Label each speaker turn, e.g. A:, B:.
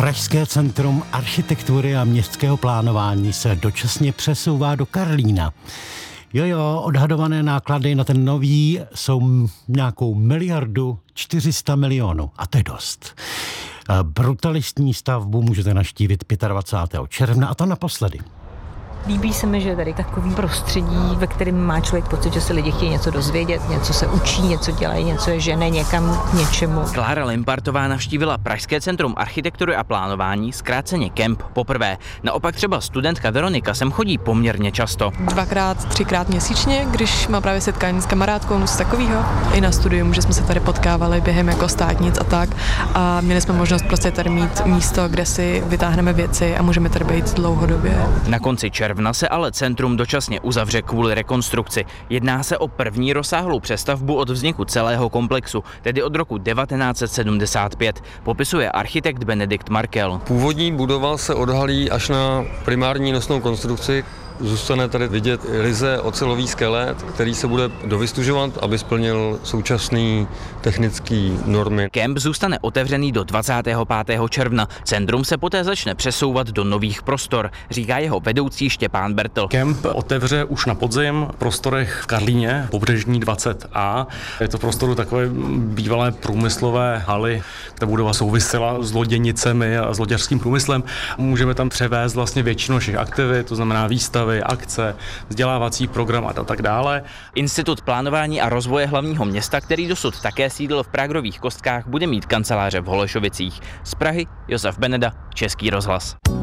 A: Pražské centrum architektury a městského plánování se dočasně přesouvá do Karlína. Odhadované náklady na ten nový jsou nějakou 1,4 miliardy. A to je dost. Brutalistní stavbu můžete navštívit 25. června a to naposledy.
B: Líbí se mi, že je tady takový prostředí, ve kterém má člověk pocit, že se lidi chtějí něco dozvědět, něco se učí, něco dělají, něco je žene někam k něčemu.
C: Klára Limpartová navštívila Pražské centrum architektury a plánování, zkráceně KEMP, poprvé. Naopak třeba studentka Veronika sem chodí poměrně často. 2x, 3x měsíčně, když má právě setkání s kamarádkou, něco takového. I na studium, že jsme se tady potkávali během jako státnic a tak. A měli jsme možnost prostě tady mít místo, kde si vytáhneme věci a můžeme tady být dlouhodobě. Na konci června se ale centrum dočasně uzavře kvůli rekonstrukci. Jedná se o první rozsáhlou přestavbu od vzniku celého komplexu, tedy od roku 1975, popisuje architekt Benedikt Markel.
D: Původní budova se odhalí až na primární nosnou konstrukci. Zůstane tady vidět ryze ocelový skelet, který se bude dovystužovat, aby splnil současný technický normy.
C: KEMP zůstane otevřený do 25. června. Centrum se poté začne přesouvat do nových prostor, říká jeho vedoucí Štěpán Bertl.
E: KEMP otevře už na podzim v prostorech v Karlíně, pobřežní 20A. Je to prostoru takové bývalé průmyslové haly. Ta budova souvisela s loděnicemi a s loďařským průmyslem. Můžeme tam převést vlastně většinu našich aktivit, to znamená výstavy, akce, vzdělávací program a tak dále.
C: Institut plánování a rozvoje hlavního města, který dosud také sídlil v Prágrových Kostkách, bude mít kanceláře v Holešovicích. Z Prahy Josef Beneda, Český rozhlas.